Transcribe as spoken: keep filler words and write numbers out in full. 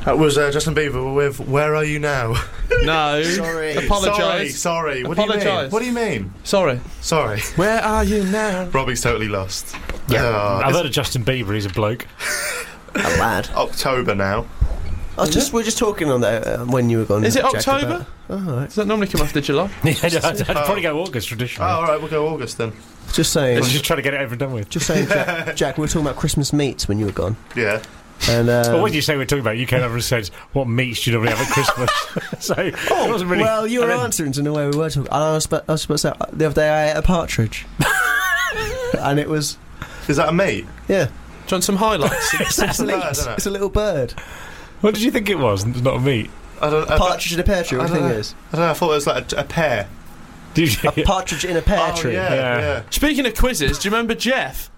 That was uh, Justin Bieber with "Where Are You Now." No. Sorry. Apologise. Sorry, sorry. What do you mean? Apologise. What do you mean? Sorry. Sorry. Where are you now? Robbie's totally lost. Yeah, Uh, I've it's heard of Justin Bieber. He's a bloke. A lad. October now. I was just, we we're just talking on that uh, when you were gone. Is it Jack, October? about- Oh, all right. Does that normally come after July? Yeah, no, I'd, I'd Oh. probably go August traditionally. Oh, all right, we'll go August then. Just saying. I'm just trying to get it over and done with. Just saying, Jack, Jack. We were talking about Christmas meats when you were gone, Yeah. and um, Well, what did you say we're talking about? You came over and said, what meats do you normally have at Christmas? so, it wasn't really... well, you were and then- answering in a way we were talking. And I was, sp- I was supposed to say uh, the other day I ate a partridge, and it was Is that a meat? yeah. Do you want some highlights? It's, That's a a little- bird, isn't it? it's a little bird. What did you think it was? It's not a meat. I don't. A I, partridge in a pear tree. I What do you don't think know. it is? I don't know. I thought it was like a, a pear. Did you? A partridge in a pear oh, tree. Yeah, Yeah. yeah. Speaking of quizzes, do you remember Jeff?